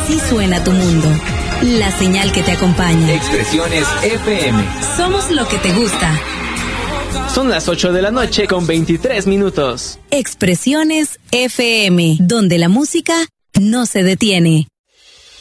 Así suena tu mundo. La señal que te acompaña. Expresiones FM. Somos lo que te gusta. Son las 8 de la noche con 23 minutos. Expresiones FM, donde la música no se detiene.